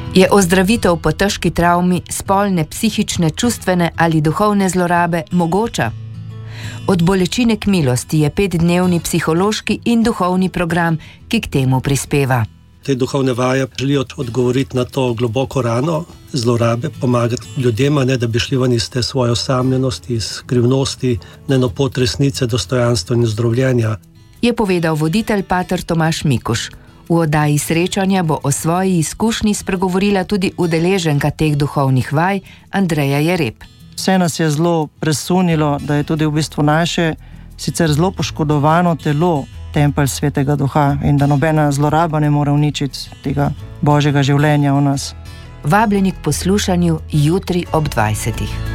Je ozdravitev po težki travmi spolne, psihične, čustvene ali duhovne zlorabe mogoča? Od bolečine k milosti je 5-dnevni psihološki in duhovni program, ki k temu prispeva. Te duhovne vaje želijo odgovoriti na to globoko rano zlorabe, pomagati ljudem, ne da bi šli ven iz te svoje osamljenosti, iz skrivnosti, na eno pot resnice, dostojanstva in zdravljenja. Je povedal voditelj pater Tomaž Mikuš. V oddaji Srečanja bo o svoji izkušnji spregovorila tudi udeleženka teh duhovnih vaj Andreja Jereb. Vse nas je zelo presunilo, da je tudi v bistvu naše sicer zelo poškodovano telo tempelj Svetega Duha in da nobena zloraba ne more uničiti tega Božjega življenja v nas. Vabljeni k poslušanju jutri ob 20.